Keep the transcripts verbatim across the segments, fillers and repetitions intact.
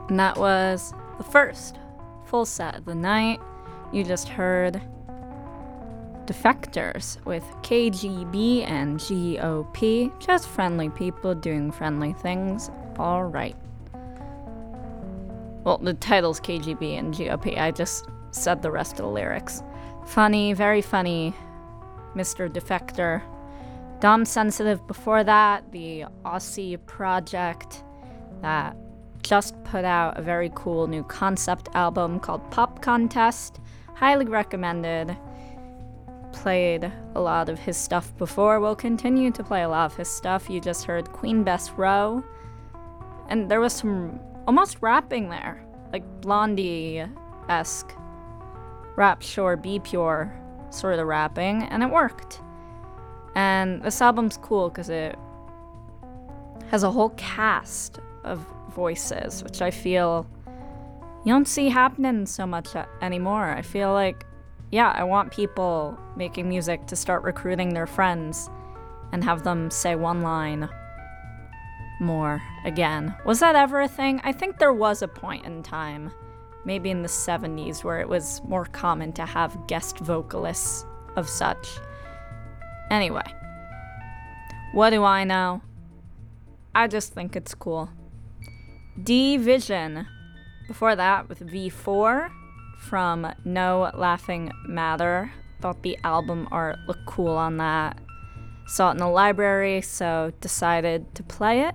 And that was the first full set of the night. You just heard Defectors with K G B and G O P. Just friendly people doing friendly things. All right. Well, the title's K G B and G O P. I just said the rest of the lyrics. Funny, very funny, Mister Defector. Dom Sensitive before that, the Aussie project that just put out a very cool new concept album called Pop Contest. Highly recommended. Played a lot of his stuff before. Will continue to play a lot of his stuff. You just heard Queen Bess Row. And there was some almost rapping there. Like Blondie-esque. Rap Sure Be Pure sort of rapping. And it worked. And this album's cool because it has a whole cast of voices, which I feel you don't see happening so much anymore. I feel like, yeah, I want people making music to start recruiting their friends and have them say one line more again. Was that ever a thing? I think there was a point in time, maybe in the seventies, where it was more common to have guest vocalists of such. Anyway, what do I know? I just think it's cool. D-Vision. Before that, with V four from No Laughing Matter. Thought the album art looked cool on that. Saw it in the library, so decided to play it.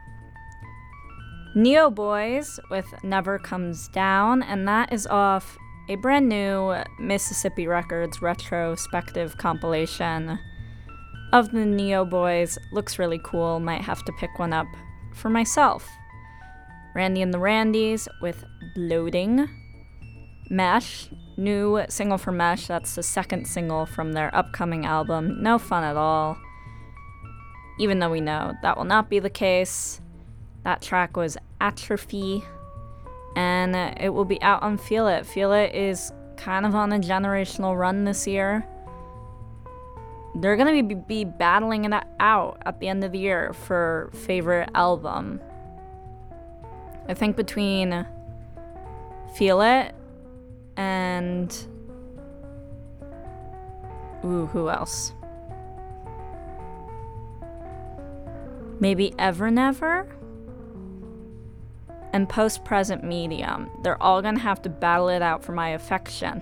Neo Boys with Never Comes Down, and that is off a brand new Mississippi Records retrospective compilation of the Neo Boys. Looks really cool, might have to pick one up for myself. Randy and the Randys with Bloating. Mesh, new single from Mesh, that's the second single from their upcoming album. No fun at all. Even though we know that will not be the case. That track was Atrophy, and it will be out on Feel It. Feel It is kind of on a generational run this year. They're gonna be, be battling it out at the end of the year for favorite album. I think between Feel It and ooh, who else? Maybe Ever Never and Post Present Medium. They're all gonna have to battle it out for my affection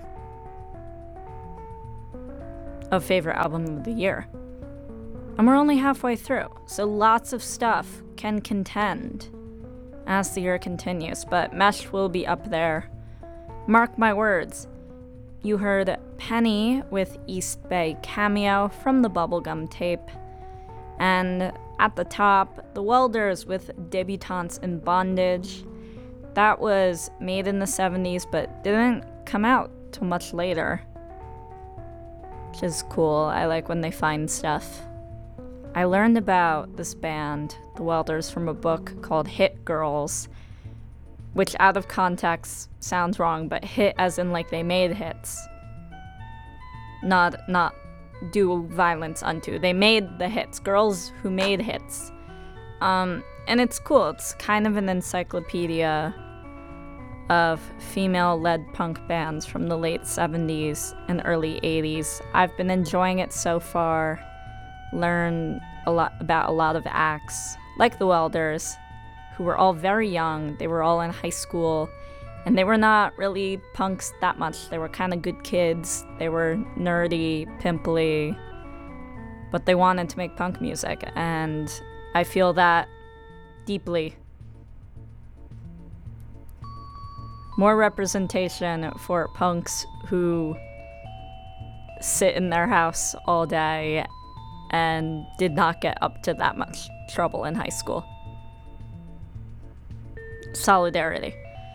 of favorite album of the year. And we're only halfway through, so lots of stuff can contend as the year continues, but Mesh will be up there. Mark my words. You heard Penny with East Bay Cameo from the Bubblegum tape. And at the top, The Welders with Debutantes in Bondage. That was made in the seventies, but didn't come out till much later. Which is cool. I like when they find stuff. I learned about this band, The Welders, from a book called Hit Girls, which out of context sounds wrong, but hit as in like they made hits. Not not do violence unto. They made the hits. Girls who made hits. Um, and it's cool. It's kind of an encyclopedia of female-led punk bands from the late seventies and early eighties. I've been enjoying it so far. Learn a lot about a lot of acts, like the Welders, who were all very young. They were all in high school, and they were not really punks that much. They were kind of good kids. They were nerdy, pimply, but they wanted to make punk music, and I feel that deeply. More representation for punks who sit in their house all day and did not get up to that much trouble in high school. Solidarity.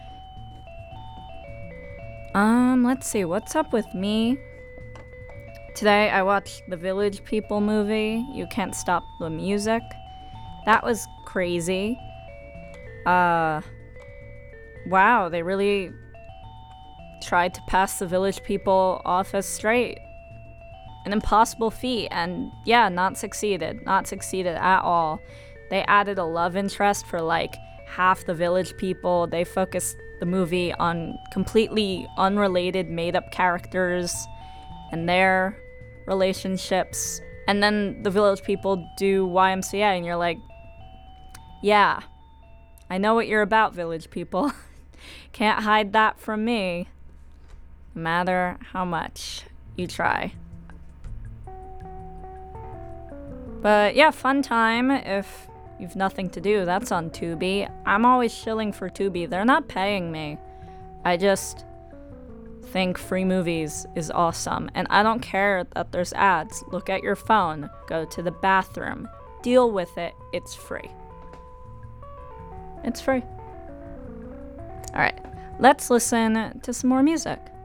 Um, let's see, what's up with me? Today I watched the Village People movie, You Can't Stop the Music. That was crazy. Uh, wow, they really tried to pass the Village People off as straight. An impossible feat, and yeah, not succeeded. Not succeeded at all. They added a love interest for like half the Village People. They focus the movie on completely unrelated, made-up characters and their relationships. And then the Village People do Y M C A, and you're like, yeah, I know what you're about, Village People. Can't hide that from me, no matter how much you try. But yeah, fun time if you've nothing to do. That's on Tubi. I'm always shilling for Tubi. They're not paying me. I just think free movies is awesome. And I don't care that there's ads. Look at your phone. Go to the bathroom. Deal with it. It's free. It's free. Alright, let's listen to some more music.